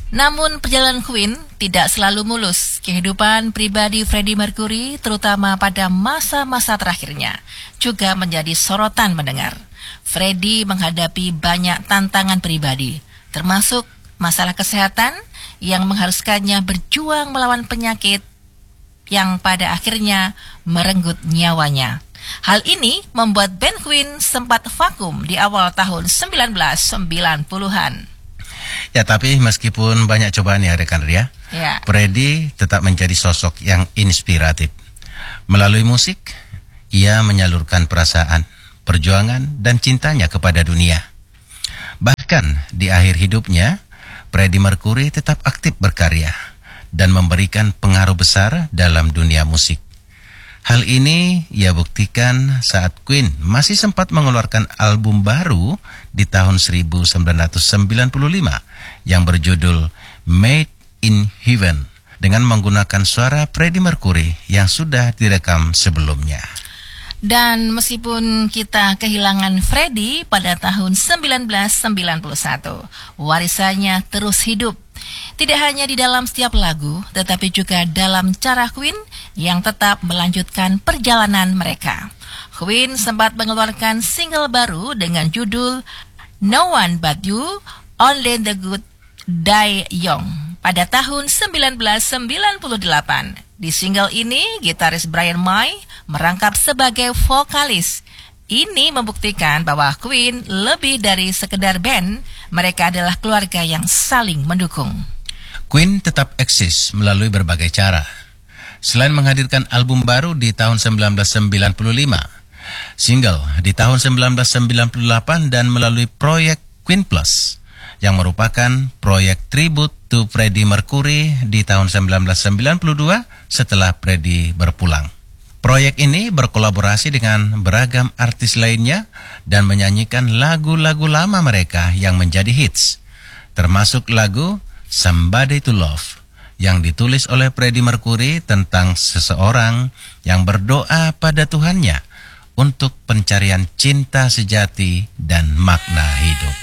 Namun perjalanan Queen tidak selalu mulus. Kehidupan pribadi Freddie Mercury, terutama pada masa-masa terakhirnya, juga menjadi sorotan mendengar. Freddie menghadapi banyak tantangan pribadi, termasuk masalah kesehatan yang mengharuskannya berjuang melawan penyakit yang pada akhirnya merenggut nyawanya. Hal ini membuat band Queen sempat vakum di awal tahun 1990-an. Ya, tapi meskipun banyak cobaan ya rekan Ria, Freddie tetap menjadi sosok yang inspiratif. Melalui musik, ia menyalurkan perasaan, perjuangan, dan cintanya kepada dunia. Bahkan di akhir hidupnya, Freddie Mercury tetap aktif berkarya dan memberikan pengaruh besar dalam dunia musik. Hal ini ia buktikan saat Queen masih sempat mengeluarkan album baru di tahun 1995 yang berjudul Made in Heaven dengan menggunakan suara Freddie Mercury yang sudah direkam sebelumnya. Dan meskipun kita kehilangan Freddie pada tahun 1991, warisannya terus hidup. Tidak hanya di dalam setiap lagu, tetapi juga dalam cara Queen yang tetap melanjutkan perjalanan mereka. Queen sempat mengeluarkan single baru dengan judul No One But You, Only the Good Die Young pada tahun 1998. Di single ini, gitaris Brian May merangkap sebagai vokalis. Ini membuktikan bahwa Queen lebih dari sekedar band, mereka adalah keluarga yang saling mendukung. Queen tetap eksis melalui berbagai cara. Selain menghadirkan album baru di tahun 1995, single di tahun 1998 dan melalui proyek Queen Plus, yang merupakan proyek tribute to Freddie Mercury di tahun 1992 setelah Freddie berpulang. Proyek ini berkolaborasi dengan beragam artis lainnya dan menyanyikan lagu-lagu lama mereka yang menjadi hits, termasuk lagu Somebody to Love yang ditulis oleh Freddie Mercury tentang seseorang yang berdoa pada Tuhannya untuk pencarian cinta sejati dan makna hidup.